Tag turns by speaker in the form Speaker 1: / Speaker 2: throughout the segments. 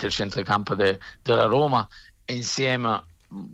Speaker 1: sicuramente il centrocampo della Roma, e insieme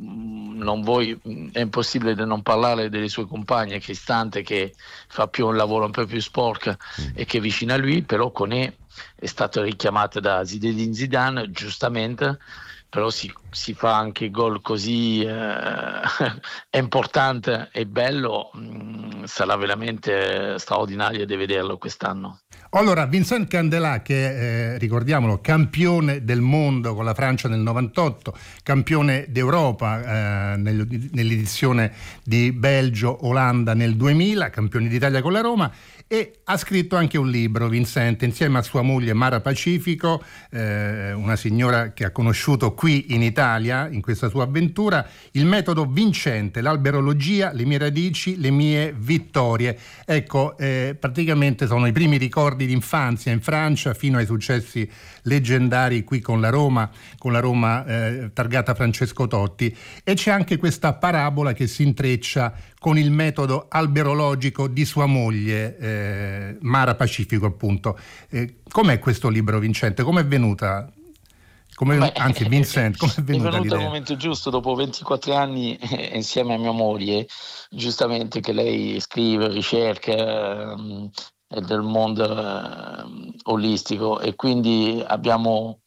Speaker 1: è impossibile non parlare delle sue compagne, Cristante, che fa più un lavoro un po' più sporco e che è vicino a lui, però Koné è stato richiamato da Zinedine Zidane, giustamente, però si fa anche gol così è importante e bello, sarà veramente straordinario di vederlo quest'anno.
Speaker 2: Allora, Vincent Candela, che ricordiamolo, campione del mondo con la Francia nel 98, campione d'Europa nell'edizione di Belgio-Olanda nel 2000, campione d'Italia con la Roma, e ha scritto anche un libro, Vincent, insieme a sua moglie Mara Pacifico, una signora che ha conosciuto qui in Italia in questa sua avventura, Il metodo vincente, l'alberologia, le mie radici, le mie vittorie. Ecco, praticamente sono i primi ricordi di infanzia in Francia fino ai successi leggendari qui con la Roma targata Francesco Totti, e c'è anche questa parabola che si intreccia con il metodo alberologico di sua moglie, Mara Pacifico, appunto. Com'è questo libro, Vincente? Com'è venuta? Vincent, com'è venuta
Speaker 1: è venuto
Speaker 2: l'idea?
Speaker 1: al momento giusto, dopo 24 anni insieme a mia moglie, giustamente, che lei scrive, ricerca del mondo olistico, e quindi abbiamo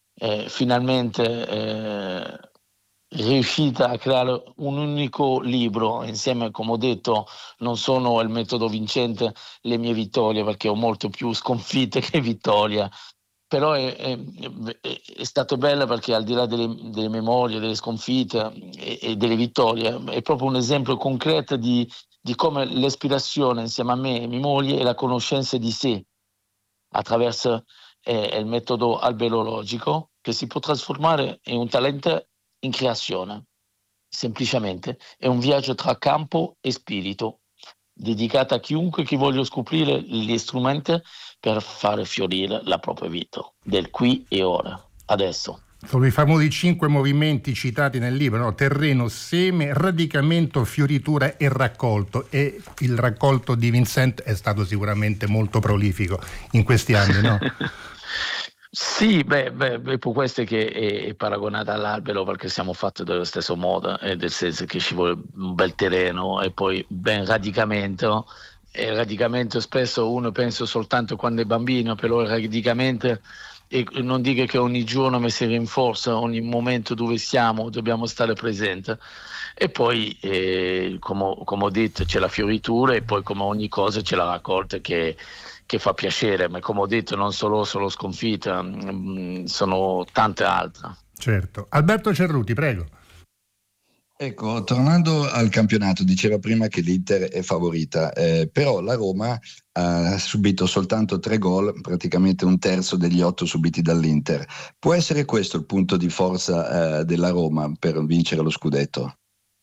Speaker 1: finalmente riuscita a creare un unico libro insieme. Come ho detto, non sono il metodo vincente le mie vittorie, perché ho molto più sconfitte che vittorie, però è stato bello, perché al di là delle memorie, delle sconfitte e delle vittorie, è proprio un esempio concreto di come l'ispirazione insieme a me e mia moglie e la conoscenza di sé attraverso il metodo alberologico, che si può trasformare in un talento in creazione. Semplicemente è un viaggio tra campo e spirito, dedicato a chiunque che voglia scoprire gli strumenti per fare fiorire la propria vita, del qui e ora, adesso.
Speaker 2: Sono i famosi 5 movimenti citati nel libro, no? Terreno, seme, radicamento, fioritura e raccolto. E il raccolto di Vincent è stato sicuramente molto prolifico in questi anni, no?
Speaker 1: Sì, beh, per questo è che è paragonata all'albero, perché siamo fatti dello stesso modo, nel senso che ci vuole un bel terreno e poi ben radicamento. E il radicamento spesso uno pensa soltanto quando è bambino, però il radicamento, e non dico che ogni giorno mi si rinforza, ogni momento dove siamo dobbiamo stare presenti, e poi come ho detto c'è la fioritura, e poi come ogni cosa c'è la raccolta che fa piacere, ma come ho detto non solo sconfitta, sono tante altre.
Speaker 2: Certo. Alberto Cerruti, prego.
Speaker 3: Ecco, tornando al campionato, diceva prima che l'Inter è favorita, però la Roma ha subito soltanto 3 gol, praticamente un terzo degli 8 subiti dall'Inter. Può essere questo il punto di forza della Roma per vincere lo scudetto?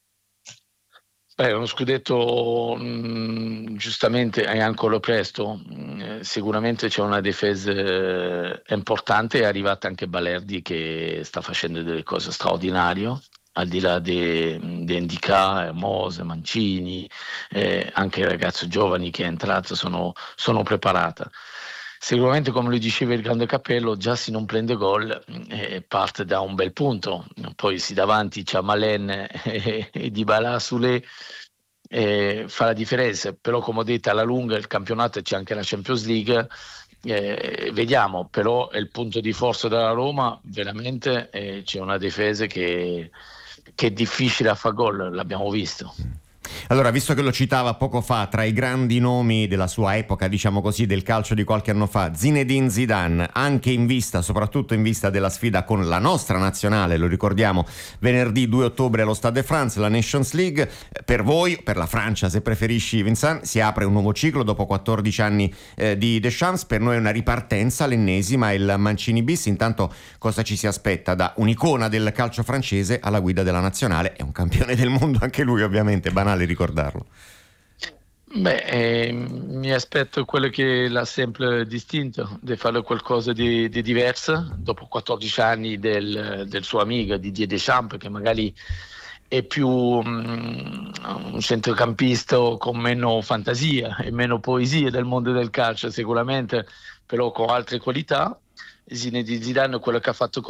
Speaker 1: Uno scudetto giustamente è ancora presto, sicuramente c'è una difesa importante, è arrivata anche Balerdi che sta facendo delle cose straordinarie, al di là di Ndicà, Mose, Mancini, anche i ragazzi giovani che è entrato sono preparati. Sicuramente, come lui diceva il grande Capello, già se non prende gol parte da un bel punto, poi si davanti c'è Malen e Dybala Soulé, fa la differenza, però come ho detto alla lunga il campionato, c'è anche la Champions League, vediamo, però è il punto di forza della Roma, veramente c'è una difesa che è difficile a far gol, l'abbiamo visto.
Speaker 4: Allora, visto che lo citava poco fa, tra i grandi nomi della sua epoca, diciamo così, del calcio di qualche anno fa, Zinedine Zidane, anche soprattutto in vista della sfida con la nostra nazionale, lo ricordiamo, venerdì 2 ottobre allo Stade de France, la Nations League. Per voi, per la Francia se preferisci, Vincent, si apre un nuovo ciclo dopo 14 anni di Deschamps. Per noi è una ripartenza, l'ennesima, il Mancini bis. Intanto cosa ci si aspetta da un'icona del calcio francese alla guida della nazionale? È un campione del mondo anche lui, ovviamente, banale ricordarlo.
Speaker 1: Mi aspetto quello che l'ha sempre distinto, di fare qualcosa di diverso dopo 14 anni del suo amico Didier Deschamps, che magari è più un centrocampista con meno fantasia e meno poesia del mondo del calcio sicuramente, però con altre qualità. Zinedine Zidane, quello che ha fatto